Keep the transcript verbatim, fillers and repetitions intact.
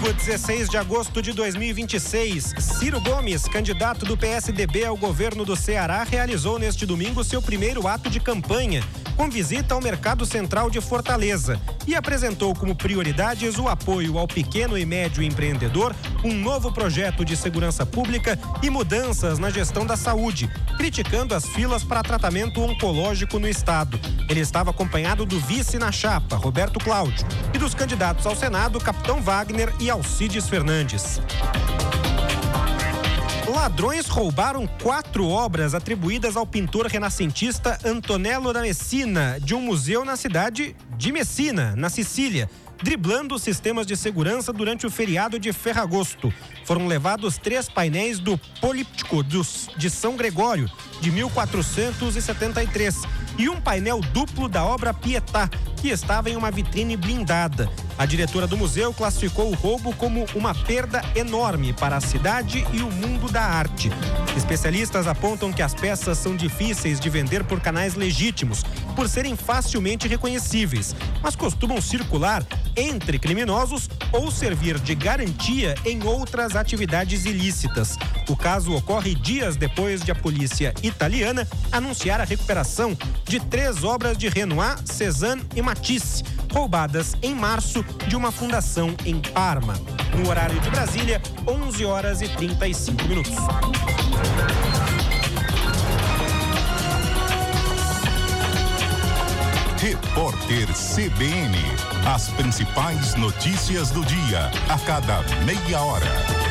domingo, dezesseis de agosto de dois mil e vinte e seis, Ciro Gomes, candidato do P S D B ao governo do Ceará, realizou neste domingo seu primeiro ato de campanha, com visita ao Mercado Central de Fortaleza, e apresentou como prioridades o apoio ao pequeno e médio empreendedor, um novo projeto de segurança pública e mudanças na gestão da saúde, criticando as filas para tratamento oncológico no estado. Ele estava acompanhado do vice na chapa, Roberto Cláudio, e dos candidatos ao Senado, Capitão Wagner e Alcides Fernandes. Ladrões roubaram quatro obras atribuídas ao pintor renascentista Antonello da Messina, de um museu na cidade de Messina, na Sicília, driblando os sistemas de segurança durante o feriado de Ferragosto. Foram levados três painéis do Políptico de São Gregório, de mil quatrocentos e setenta e três, e um painel duplo da obra Pietà, que estava em uma vitrine blindada. A diretora do museu classificou o roubo como uma perda enorme para a cidade e o mundo da arte. Especialistas apontam que as peças são difíceis de vender por canais legítimos, por serem facilmente reconhecíveis, mas costumam circular entre criminosos ou servir de garantia em outras atividades ilícitas. O caso ocorre dias depois de a polícia italiana anunciar a recuperação de três obras de Renoir, Cézanne e Matisse, roubadas em março de uma fundação em Parma. No horário de Brasília, onze horas e trinta e cinco minutos. Repórter C B N. As principais notícias do dia, a cada meia hora.